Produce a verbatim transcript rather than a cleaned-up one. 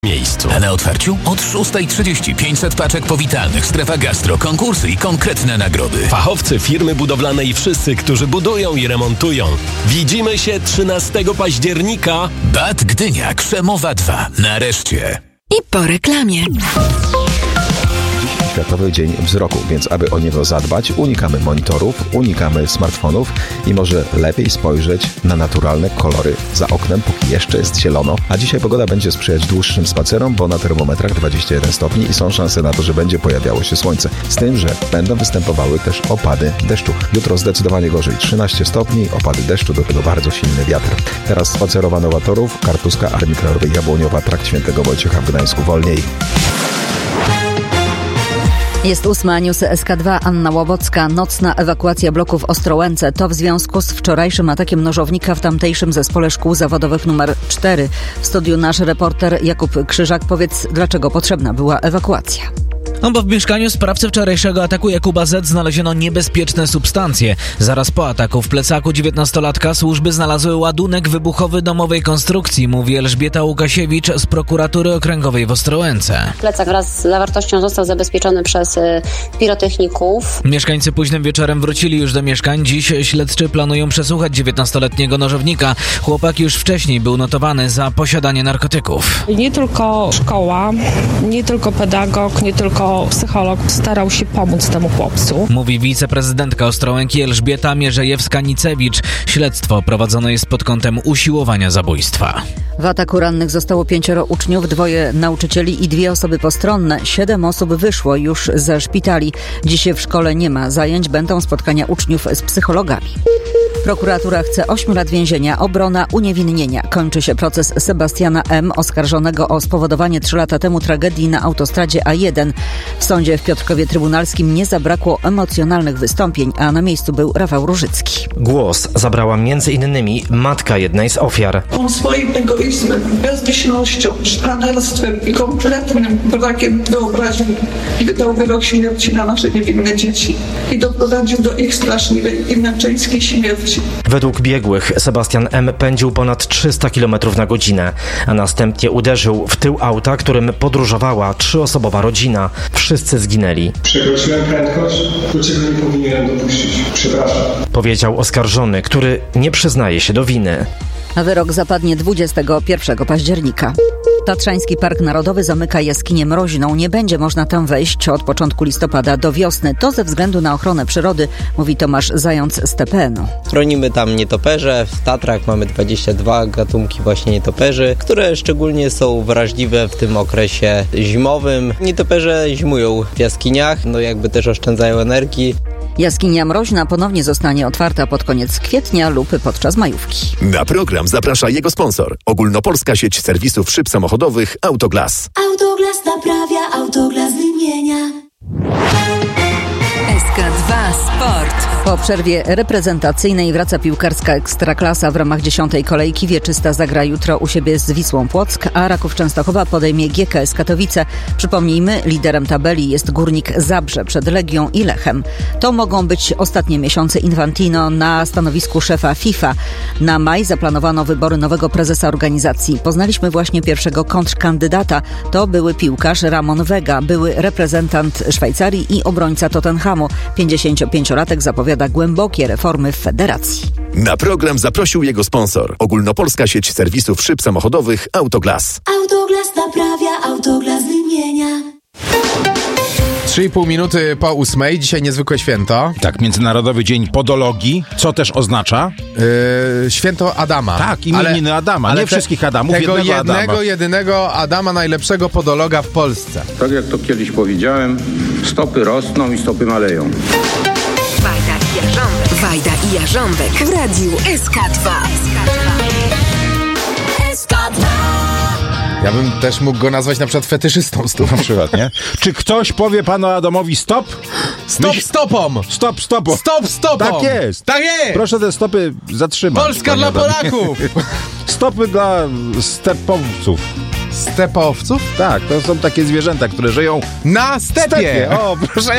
miejscu. A na otwarciu od szóstej trzydzieści pięćset paczek powitalnych, strefa gastro, konkursy i konkretne nagrody. Fachowcy, firmy budowlane i wszyscy, którzy budują i remontują. Widzimy się trzynastego października. Bad Gdynia, Krzemowa dwa. Nareszcie. I po reklamie. Światowy Dzień Wzroku, więc aby o niego zadbać, unikamy monitorów, unikamy smartfonów i może lepiej spojrzeć na naturalne kolory za oknem, póki jeszcze jest zielono. A dzisiaj pogoda będzie sprzyjać dłuższym spacerom, bo na termometrach dwadzieścia jeden stopni i są szanse na to, że będzie pojawiało się słońce. Z tym, że będą występowały też opady deszczu. Jutro zdecydowanie gorzej, trzynaście stopni, opady deszczu, do tego bardzo silny wiatr. Teraz spacerowa Nowatorów, Kartuska, Armii Krajowej Jabłoniowa, Trakt Świętego Wojciecha w Gdańsku wolniej. Jest ósma, newsy S K dwa, Anna Łowocka. Nocna ewakuacja bloku w Ostrołęce. To w związku z wczorajszym atakiem nożownika w tamtejszym zespole szkół zawodowych numer cztery. W studiu nasz reporter Jakub Krzyżak. Powiedz, dlaczego potrzebna była ewakuacja? No bo w mieszkaniu sprawcy wczorajszego ataku Jakuba Z znaleziono niebezpieczne substancje. Zaraz po ataku w plecaku dziewiętnastolatka służby znalazły ładunek wybuchowy domowej konstrukcji, mówi Elżbieta Łukasiewicz z prokuratury okręgowej w Ostrołęce. Plecak wraz z zawartością został zabezpieczony przez y, pirotechników. Mieszkańcy późnym wieczorem wrócili już do mieszkań. Dziś śledczy planują przesłuchać dziewiętnastoletniego nożownika. Chłopak już wcześniej był notowany za posiadanie narkotyków. Nie tylko szkoła, nie tylko pedagog, nie tylko psycholog starał się pomóc temu chłopcu. Mówi wiceprezydentka Ostrołęki Elżbieta Mierzejewska-Nicewicz. Śledztwo prowadzone jest pod kątem usiłowania zabójstwa. W ataku rannych zostało pięcioro uczniów, dwoje nauczycieli i dwie osoby postronne. Siedem osób wyszło już ze szpitali. Dziś w szkole nie ma zajęć, będą spotkania uczniów z psychologami. Prokuratura chce ośmiu lat więzienia, obrona uniewinnienia. Kończy się proces Sebastiana M., oskarżonego o spowodowanie trzy lata temu tragedii na autostradzie A jeden. W sądzie w Piotrkowie Trybunalskim nie zabrakło emocjonalnych wystąpień, a na miejscu był Rafał Różycki. Głos zabrała między innymi matka jednej z ofiar. On swoim egoizmem, bezmyślnością, szpanerstwem i kompletnym brakiem wyobraźni wydał wyrok śmierci na nasze niewinne dzieci i doprowadził do ich straszliwej i męczeńskiej śmierci. Według biegłych Sebastian M. pędził ponad trzysta kilometrów na godzinę, a następnie uderzył w tył auta, którym podróżowała trzyosobowa rodzina. Wszyscy zginęli. Przekroczyłem prędkość, do czego nie powinienem dopuścić. Przepraszam. Powiedział oskarżony, który nie przyznaje się do winy. A wyrok zapadnie dwudziestego pierwszego października. Tatrzański Park Narodowy zamyka jaskinię Mroźną. Nie będzie można tam wejść od początku listopada do wiosny. To ze względu na ochronę przyrody, mówi Tomasz Zając z T P N-u. Chronimy tam nietoperze. W Tatrach mamy dwadzieścia dwa gatunki właśnie nietoperzy, które szczególnie są wrażliwe w tym okresie zimowym. Nietoperze zimują w jaskiniach, no jakby też oszczędzają energii. Jaskinia Mroźna ponownie zostanie otwarta pod koniec kwietnia lub podczas majówki. Na program zaprasza jego sponsor. Ogólnopolska sieć serwisów szyb samochodowych Autoglas. Autoglas naprawia, Autoglas wymienia. S K dwa Sport. Po przerwie reprezentacyjnej wraca piłkarska Ekstraklasa. W ramach dziesiątej kolejki Wieczysta zagra jutro u siebie z Wisłą Płock, a Raków Częstochowa podejmie G K S Katowice. Przypomnijmy, liderem tabeli jest Górnik Zabrze przed Legią i Lechem. To mogą być ostatnie miesiące Infantino na stanowisku szefa FIFA. Na maj zaplanowano wybory nowego prezesa organizacji. Poznaliśmy właśnie pierwszego kontrkandydata. To były piłkarz Ramon Vega, były reprezentant Szwajcarii i obrońca Tottenhamu. pięćdziesięciopięciolatek zapowiada głębokie reformy w federacji. Na program zaprosił jego sponsor. Ogólnopolska sieć serwisów szyb samochodowych Autoglas. Autoglas naprawia, Autoglas wymienia. trzy i pół minuty po ósmej. Dzisiaj niezwykłe święto. Tak, Międzynarodowy Dzień Podologii. Co też oznacza? Yy, święto Adama. Tak, imieniny ale, Adama. Ale nie te, wszystkich Adamów, tego jednego jednego, Adama. jedynego Adama, najlepszego podologa w Polsce. Tak jak to kiedyś powiedziałem, stopy rosną i stopy maleją. Wajda i Jarząbek. Wajda i Jarząbek w radiu S K dwa. S K dwa. Ja bym też mógł go nazwać na przykład fetyszystą stóp. Na przykład, nie? Czy ktoś powie panu Adamowi stop? Stop Myśl... stopom! Stop stopom! Stop stopom! Tak jest! Tak jest! Proszę te stopy zatrzymać. Polska dla Adam. Polaków! Stopy dla stepowców. Stepowców? Tak, to są takie zwierzęta, które żyją na stepie. stepie. O, proszę.